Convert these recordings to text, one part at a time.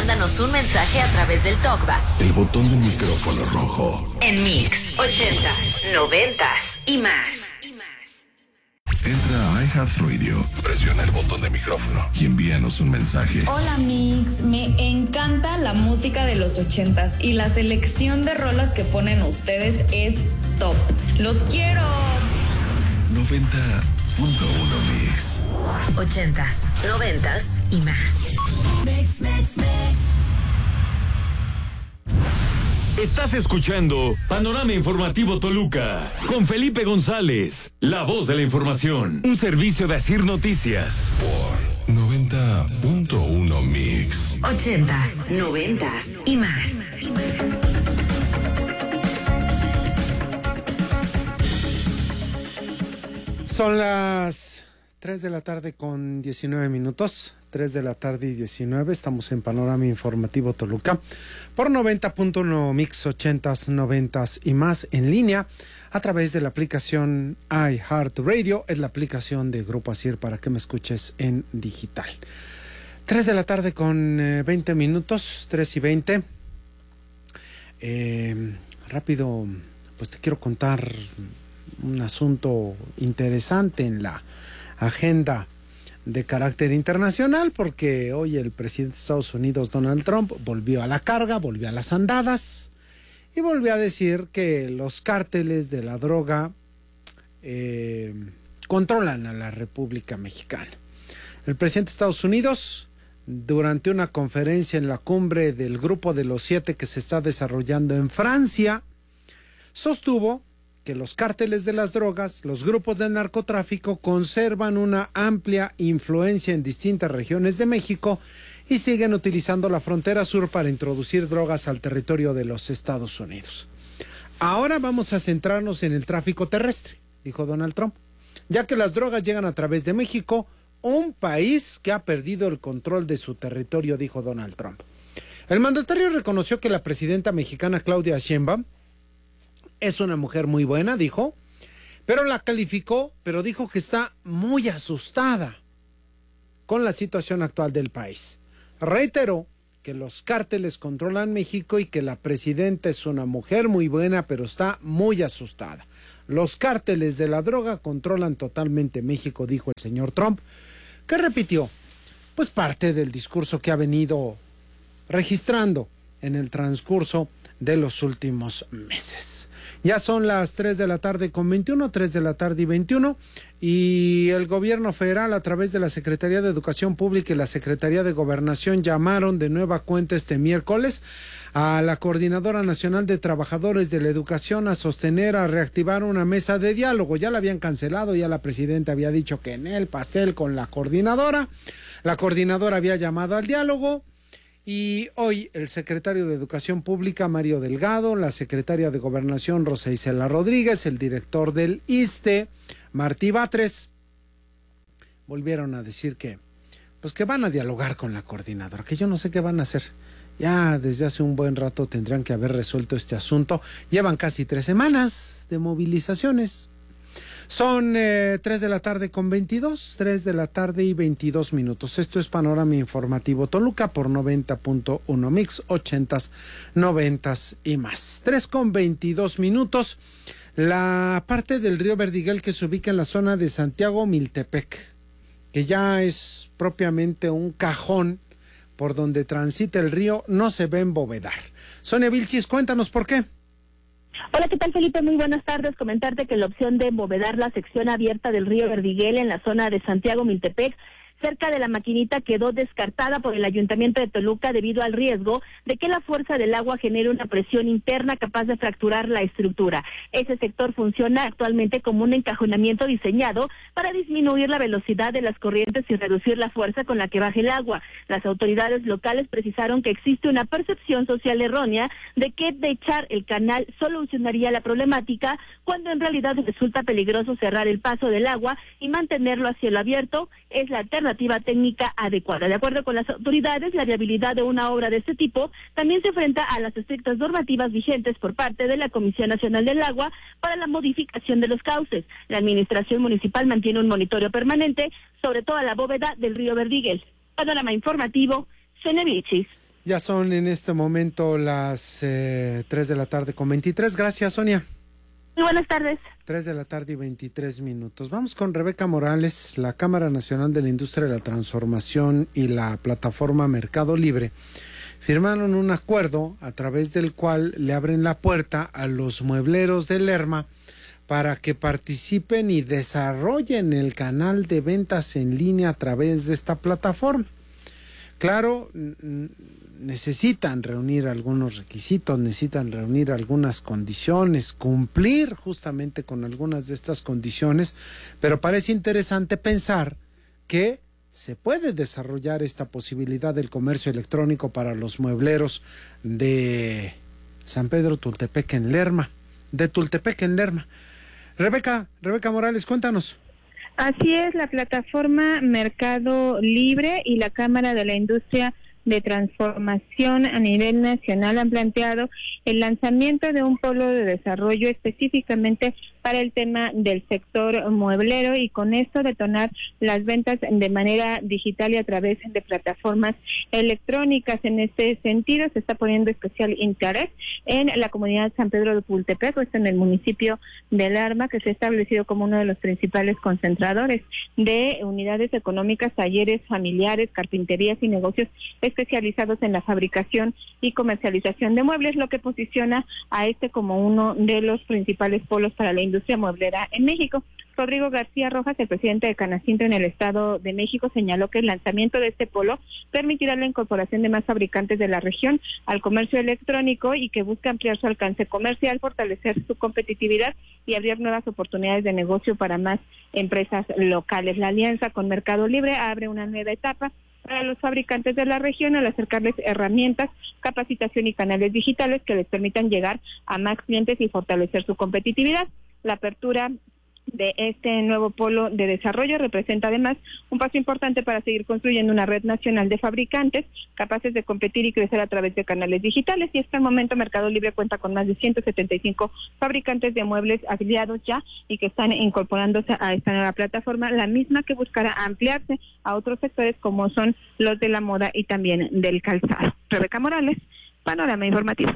mándanos un mensaje a través del TalkBack. El botón del micrófono rojo. En Mix 80s, 90s y más. Entra a iHeartRadio, presiona el botón de micrófono y envíanos un mensaje. Hola Mix, me encanta la música de los 80s y la selección de rolas que ponen ustedes es top. ¡Los quiero! 90.1 Mix. 80s, 90s y más. Mix. Estás escuchando Panorama Informativo Toluca con Felipe González, la voz de la información, un servicio de Asir Noticias. Por 90.1 Mix. 80s, 90s y más. Son las 3 de la tarde con 19 minutos. 3 de la tarde y 19. Estamos en Panorama Informativo Toluca por 90.1 Mix 80s, 90s y más en línea a través de la aplicación iHeartRadio. Es la aplicación de Grupo Asir para que me escuches en digital. 3 de la tarde con 20 minutos, 3 y 20. Rápido, pues te quiero contar un asunto interesante en la agenda de carácter internacional, porque hoy el presidente de Estados Unidos, Donald Trump, volvió a la carga, volvió a las andadas y volvió a decir que los cárteles de la droga controlan a la República Mexicana. El presidente de Estados Unidos, durante una conferencia en la cumbre del Grupo de los 7 que se está desarrollando en Francia, sostuvo que los cárteles de las drogas, los grupos de narcotráfico, conservan una amplia influencia en distintas regiones de México y siguen utilizando la frontera sur para introducir drogas al territorio de los Estados Unidos. Ahora vamos a centrarnos en el tráfico terrestre, dijo Donald Trump, ya que las drogas llegan a través de México, un país que ha perdido el control de su territorio, dijo Donald Trump. El mandatario reconoció que la presidenta mexicana Claudia Sheinbaum es una mujer muy buena, dijo, pero la calificó, pero dijo que está muy asustada con la situación actual del país. Reiteró que los cárteles controlan México y que la presidenta es una mujer muy buena, pero está muy asustada. Los cárteles de la droga controlan totalmente México, dijo el señor Trump, que repitió, pues parte del discurso que ha venido registrando en el transcurso de los últimos meses. Ya son las 3 de la tarde con 21, 3 de la tarde y 21, y el gobierno federal a través de la Secretaría de Educación Pública y la Secretaría de Gobernación llamaron de nueva cuenta este miércoles a la Coordinadora Nacional de Trabajadores de la Educación a sostener, a reactivar una mesa de diálogo. Ya la habían cancelado, ya la presidenta había dicho que en el pastel con la coordinadora había llamado al diálogo. Y hoy el secretario de Educación Pública, Mario Delgado, la secretaria de Gobernación, Rosa Isela Rodríguez, el director del ISSSTE, Martí Batres, volvieron a decir que van a dialogar con la coordinadora, que yo no sé qué van a hacer. Ya desde hace un buen rato tendrían que haber resuelto este asunto. Llevan casi 3 semanas de movilizaciones. Son 3 de la tarde con 22, 3 de la tarde y 22 minutos. Esto es Panorama Informativo Toluca por 90.1 Mix, 80s, 90s y más. 3 con 22 minutos. La parte del río Verdiguel que se ubica en la zona de Santiago Miltepec, que ya es propiamente un cajón por donde transita el río, no se ve embovedar. Sonia Vilchis, cuéntanos por qué. Hola, ¿qué tal, Felipe? Muy buenas tardes. Comentarte que la opción de embovedar la sección abierta del río Verdiguel en la zona de Santiago Miltepec, cerca de la Maquinita, quedó descartada por el Ayuntamiento de Toluca debido al riesgo de que la fuerza del agua genere una presión interna capaz de fracturar la estructura. Ese sector funciona actualmente como un encajonamiento diseñado para disminuir la velocidad de las corrientes y reducir la fuerza con la que baja el agua. Las autoridades locales precisaron que existe una percepción social errónea de que echar el canal solucionaría la problemática, cuando en realidad resulta peligroso cerrar el paso del agua y mantenerlo a cielo abierto es la alternativa técnica adecuada. De acuerdo con las autoridades, la viabilidad de una obra de este tipo también se enfrenta a las estrictas normativas vigentes por parte de la Comisión Nacional del Agua para la modificación de los cauces. La administración municipal mantiene un monitoreo permanente sobre toda la bóveda del río Verdiguel. Panorama informativo, Sonia Vilchis. Ya son en este momento las 3 de la tarde con 23. Gracias, Sonia. Muy buenas tardes. 3 de la tarde y 23 minutos. Vamos con Rebeca Morales. La Cámara Nacional de la Industria de la Transformación y la plataforma Mercado Libre firmaron un acuerdo a través del cual le abren la puerta a los muebleros de Lerma para que participen y desarrollen el canal de ventas en línea a través de esta plataforma. Claro, necesitan reunir algunos requisitos, necesitan reunir algunas condiciones, cumplir justamente con algunas de estas condiciones, pero parece interesante pensar que se puede desarrollar esta posibilidad del comercio electrónico para los muebleros de San Pedro Tultepec en Lerma, Rebeca Morales, cuéntanos. Así es, la plataforma Mercado Libre y la Cámara de la Industria de Transformación a nivel nacional han planteado el lanzamiento de un polo de desarrollo específicamente para el tema del sector mueblero y con esto detonar las ventas de manera digital y a través de plataformas electrónicas. En este sentido se está poniendo especial interés en la comunidad San Pedro de Tultepec, esto en el municipio de Lerma, que se ha establecido como uno de los principales concentradores de unidades económicas, talleres familiares, carpinterías y negocios especializados en la fabricación y comercialización de muebles, lo que posiciona a este como uno de los principales polos para la industria mueblera en México. Rodrigo García Rojas, el presidente de Canacintra en el Estado de México, señaló que el lanzamiento de este polo permitirá la incorporación de más fabricantes de la región al comercio electrónico y que busca ampliar su alcance comercial, fortalecer su competitividad y abrir nuevas oportunidades de negocio para más empresas locales. La alianza con Mercado Libre abre una nueva etapa para los fabricantes de la región al acercarles herramientas, capacitación y canales digitales que les permitan llegar a más clientes y fortalecer su competitividad. La apertura de este nuevo polo de desarrollo representa además un paso importante para seguir construyendo una red nacional de fabricantes capaces de competir y crecer a través de canales digitales, y hasta el momento Mercado Libre cuenta con más de 175 fabricantes de muebles afiliados ya y que están incorporándose a esta nueva plataforma, la misma que buscará ampliarse a otros sectores como son los de la moda y también del calzado. Rebeca Morales, Panorama Informativo.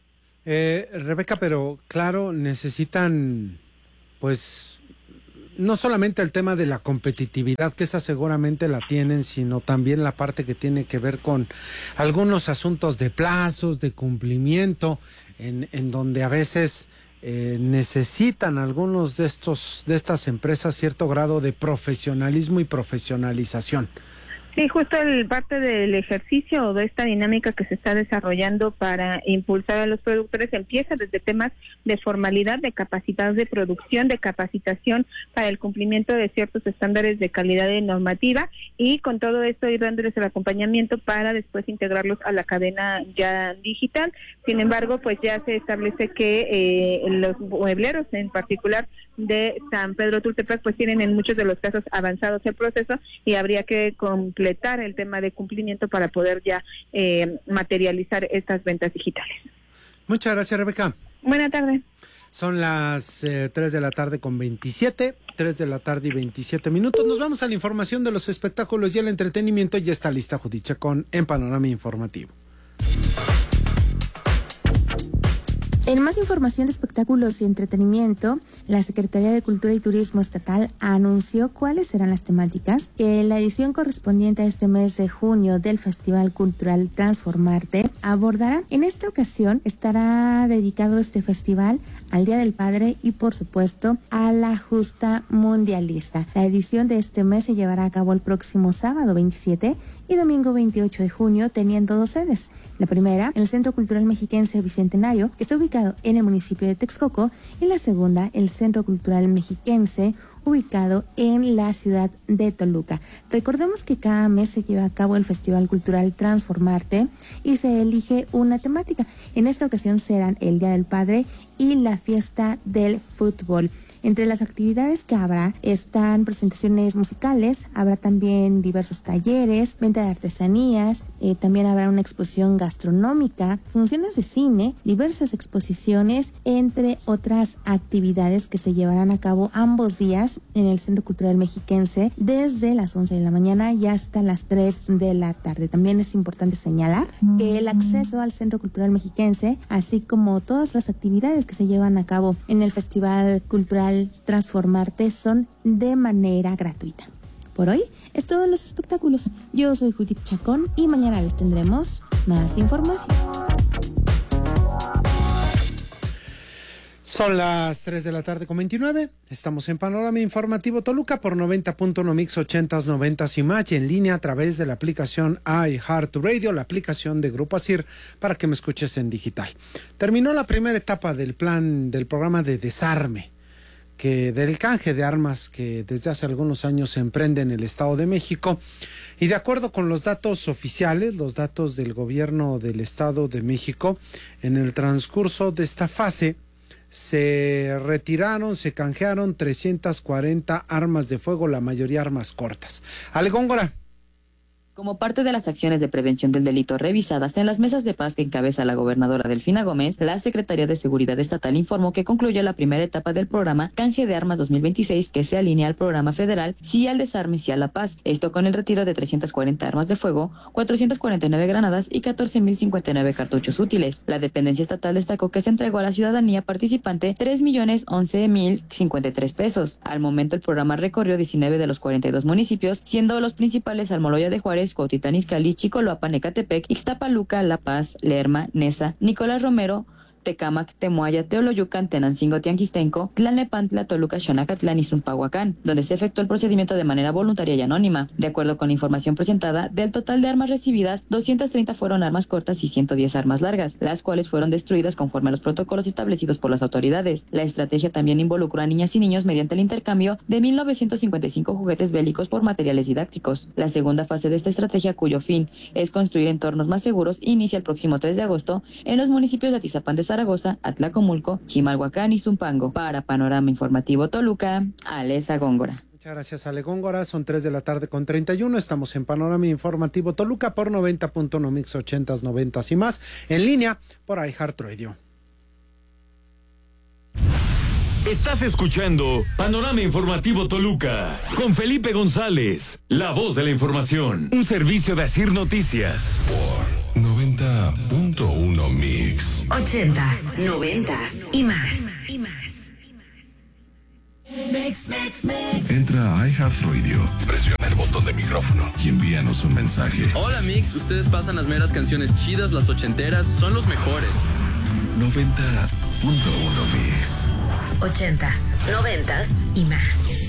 Rebeca, pero claro, necesitan pues no solamente el tema de la competitividad, que esa seguramente la tienen, sino también la parte que tiene que ver con algunos asuntos de plazos, de cumplimiento, en donde a veces necesitan algunos de estas empresas cierto grado de profesionalismo y profesionalización. Sí, justo parte del ejercicio o de esta dinámica que se está desarrollando para impulsar a los productores empieza desde temas de formalidad, de capacidad de producción, de capacitación para el cumplimiento de ciertos estándares de calidad y normativa, y con todo esto ir dándoles el acompañamiento para después integrarlos a la cadena ya digital. Sin embargo, pues ya se establece que los muebleros en particular de San Pedro Tultepec pues tienen en muchos de los casos avanzados el proceso y habría que completar el tema de cumplimiento para poder ya materializar estas ventas digitales. Muchas gracias, Rebeca. Buena tarde. Son las 3 de la tarde con 27, 3 de la tarde y 27 minutos. Nos vamos a la información de los espectáculos y el entretenimiento. Ya está lista Judith Chacón en Panorama Informativo. En más información de espectáculos y entretenimiento, la Secretaría de Cultura y Turismo Estatal anunció cuáles serán las temáticas que la edición correspondiente a este mes de junio del Festival Cultural Transformarte abordará. En esta ocasión estará dedicado este festival al Día del Padre y, por supuesto, a la justa mundialista. La edición de este mes se llevará a cabo el próximo sábado 27 y domingo 28 de junio, teniendo dos sedes. La primera, en el Centro Cultural Mexiquense Bicentenario, que está ubicado en el municipio de Texcoco, y la segunda, el Centro Cultural Mexiquense, ubicado en la ciudad de Toluca. Recordemos que cada mes se lleva a cabo el Festival Cultural Transformarte y se elige una temática. En esta ocasión serán el Día del Padre y la fiesta del fútbol. Entre las actividades que habrá están presentaciones musicales, habrá también diversos talleres, venta de artesanías, también habrá una exposición gastronómica, funciones de cine, diversas exposiciones, entre otras actividades que se llevarán a cabo ambos días horas en el Centro Cultural Mexiquense desde las 11 de la mañana y hasta las 3 de la tarde. También es importante señalar que el acceso al Centro Cultural Mexiquense, así como todas las actividades que se llevan a cabo en el Festival Cultural Transformarte, son de manera gratuita. Por hoy es todo los espectáculos. Yo soy Judith Chacón y mañana les tendremos más información. Son las 3 de la tarde con 29. Estamos en Panorama Informativo Toluca por 90.1 Mix 80s, 90s y más, y en línea a través de la aplicación iHeartRadio, la aplicación de Grupo ASIR, para que me escuches en digital. Terminó la primera etapa del programa de desarme, del canje de armas que desde hace algunos años se emprende en el Estado de México, y de acuerdo con los datos oficiales, los datos del gobierno del Estado de México, en el transcurso de esta fase se canjearon 340 armas de fuego, la mayoría armas cortas. Ale Góngora. Como parte de las acciones de prevención del delito revisadas en las mesas de paz que encabeza la gobernadora Delfina Gómez, la Secretaría de Seguridad Estatal informó que concluyó la primera etapa del programa Canje de Armas 2026, que se alinea al programa federal Sí al Desarme, Sí a la Paz. Esto con el retiro de 340 armas de fuego, 449 granadas y 14.059 cartuchos útiles. La dependencia estatal destacó que se entregó a la ciudadanía participante 3.011.053 pesos. Al momento el programa recorrió 19 de los 42 municipios, siendo los principales Almoloya de Juárez, Cuautitlán Izcalli, Chicoloapan, Ecatepec, Ixtapaluca, La Paz, Lerma, Nesa, Nicolás Romero, Tecámac, Temoaya, Teoloyucan, Tenancingo, Tianquistenco, Tlalnepantla, Toluca, Xonacatlán y Zumpahuacán, donde se efectuó el procedimiento de manera voluntaria y anónima. De acuerdo con la información presentada, del total de armas recibidas, 230 fueron armas cortas y 110 armas largas, las cuales fueron destruidas conforme a los protocolos establecidos por las autoridades. La estrategia también involucró a niñas y niños mediante el intercambio de 1.955 juguetes bélicos por materiales didácticos. La segunda fase de esta estrategia, cuyo fin es construir entornos más seguros, inicia el próximo 3 de agosto en los municipios de Atizapán de Zaragoza, Atlacomulco, Chimalhuacán y Zumpango. Para Panorama Informativo Toluca, Alesa Góngora. Muchas gracias, Ale Góngora. Son 3 de la tarde con 31. Estamos en Panorama Informativo Toluca por 90.1 Mix 80s, 90s y más, en línea por iHeartRadio. Estás escuchando Panorama Informativo Toluca con Felipe González, la voz de la información, un servicio de ASIR Noticias. Por 90.1 Mix 80s, 90s y más. Entra a iHeartRadio, presiona el botón de micrófono y envíanos un mensaje. Hola Mix, ustedes pasan las meras canciones chidas, las ochenteras, son los mejores. 90.1 Mix 80s, 90s y más.